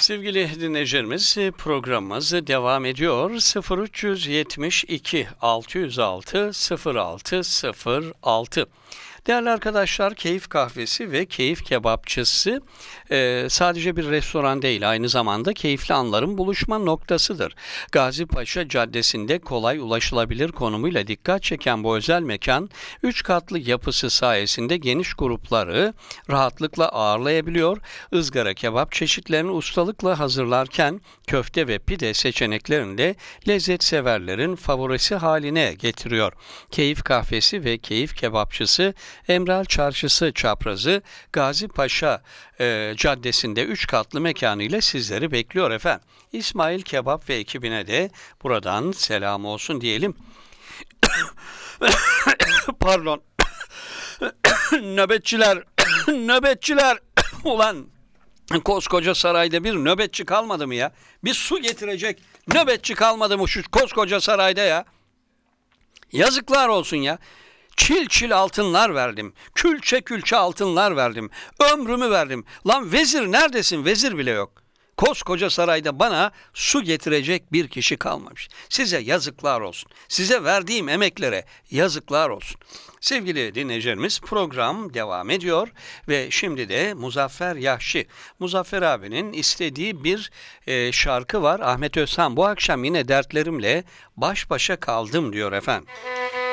Sevgili dinleyicilerimiz, programımız devam ediyor. 0372 606 0606. Değerli arkadaşlar, Keyif Kahvesi ve Keyif Kebapçısı sadece bir restoran değil, aynı zamanda keyifli anların buluşma noktasıdır. Gazi Paşa Caddesi'nde kolay ulaşılabilir konumuyla dikkat çeken bu özel mekan, 3 katlı yapısı sayesinde geniş grupları rahatlıkla ağırlayabiliyor. Izgara kebap çeşitlerini ustalıkla hazırlarken köfte ve pide seçeneklerini de lezzet severlerin favorisi haline getiriyor. Keyif Kahvesi ve Keyif Kebapçısı Emral Çarşısı çaprazı Gazi Paşa Caddesi'nde 3 katlı mekanı ile sizleri bekliyor efendim. İsmail Kebap ve ekibine de buradan selam olsun diyelim. Pardon. Nöbetçiler, nöbetçiler. Ulan koskoca sarayda bir nöbetçi kalmadı mı ya? Bir su getirecek nöbetçi kalmadı mı şu koskoca sarayda ya? Yazıklar olsun ya. Çil çil altınlar verdim. Külçe külçe altınlar verdim. Ömrümü verdim. Lan vezir neredesin? Vezir bile yok. Koskoca sarayda bana su getirecek bir kişi kalmamış. Size yazıklar olsun. Size verdiğim emeklere yazıklar olsun. Sevgili dinleyicilerimiz, program devam ediyor ve şimdi de Muzaffer Yahşi. Muzaffer abinin istediği bir şarkı var. Ahmet Özhan, bu akşam yine dertlerimle baş başa kaldım diyor efendim.